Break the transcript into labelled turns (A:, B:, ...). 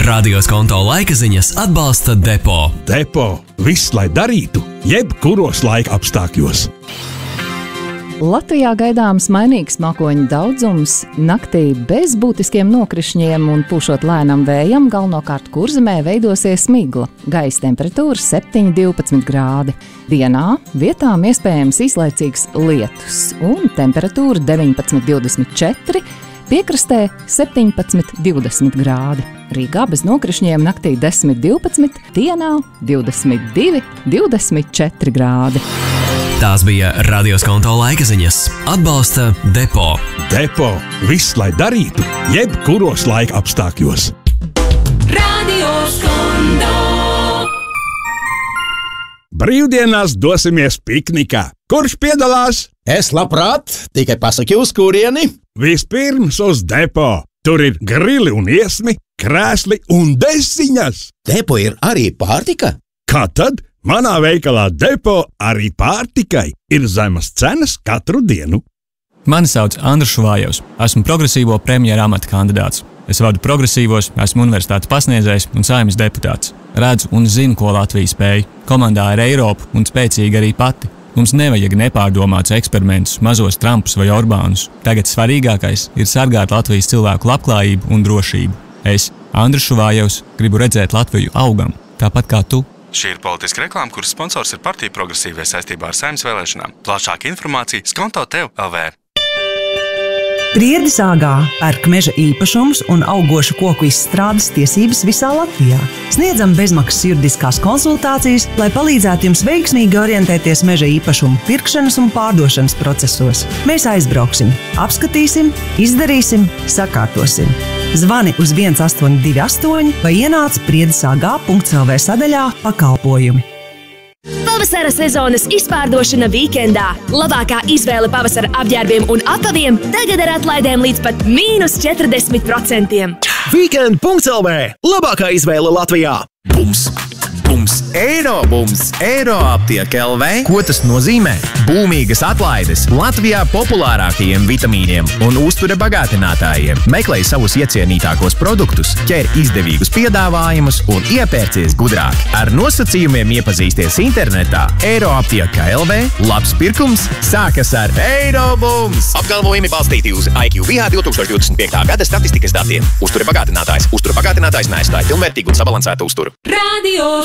A: Radio Skonto laika ziņas atbalsta Depo.
B: Depo. Viss, lai darītu, jebkuros laika apstākļos.
C: Latvijā gaidāms mainīgs mākoņu daudzums, naktī bez būtiskiem nokrišņiem un pūšot lēnam vējam, galvenokārt Kurzemē veidosies migla. Gaisa temperatūra 7–12 grādi. Dienā vietām iespējams īslaicīgs lietus un temperatūra 19–24, piekrastē 17–20 grādi. Rīgā bez nokrišņiem naktī 10–12, dienā 22–24 grādi.
A: Tās bija Radio Skonto laika ziņas. Atbalsta Depo.
B: Depo. Viss, lai darītu, jebkuros laika apstākļos.
D: Radio Skonto.
B: Brīvdienās dosimies piknikā. Kurš piedalās?
E: Es labprāt, tikai pasaki uz kurieni.
B: Vispirms uz Depo. Tur ir grili un iesmi, krēsli un desiņas.
E: Depo ir arī pārtika?
B: Kā tad? Manā veikalā Depo arī pārtikai ir zemas cenas katru dienu.
F: Mani sauc Andris Šuvājovs. Esmu progresīvo premjera amata kandidāts. Es vadu progresīvos, esmu universitātes pasniedzējs un Saeimas deputāts. Redzu un zinu, ko Latvija spēj. Komandā ir Eiropa un spēcīga arī pati. Mums nevajag nepārdomāts eksperimentus, mazos Trumpus vai Orbānus. Tagad svarīgākais ir sargāt Latvijas cilvēku labklājību un drošību. Es, Andris Šuvājovs, gribu redzēt Latviju augam, tāpat kā tu.
G: Šī ir politiska reklāma, kuras sponsors ir partija Progresīvie saistībā ar Saeimas vēlēšanām. Plašāka informācija Skonto tev LV.
H: Priedis āgā pērk meža īpašumus un augošu koku izstrādes tiesības visā Latvijā. Sniedzam bezmaksas juridiskās konsultācijas, lai palīdzētu jums veiksmīgi orientēties meža īpašumu pirkšanas un pārdošanas procesos. Mēs aizbrauksim, apskatīsim, izdarīsim, sakārtosim. Zvani uz 1828 vai ienāc priedisagā.lv sadaļā pakalpojumi.
I: Pavasara sezonas izpārdošana vīkendā. Labākā izvēle pavasara apģērbiem un apaviem tagad ar atlaidēm līdz pat -40%.
J: Weekend.lv. Labākā izvēle Latvijā. Bums! Bums! Eirobums! Eiroaptiek LV. Ko tas nozīmē? Būmīgas atlaides Latvijā populārākajiem vitamīniem un uztura bagātinātājiem. Meklēj savus iecienītākos produktus, ķer izdevīgus piedāvājumus un iepērcies gudrāk. Ar nosacījumiem iepazīsties internetā. Eiroaptiek LV. Labs pirkums sākas ar Eirobums! Apgalvojumi balstīti uz IQVIA 2025. gada statistikas datiem. Uztura bagātinātājs. Uztura bagātinātājs neaizstāja pilnvērtīgu un sabalansētu uzturu.
D: Radio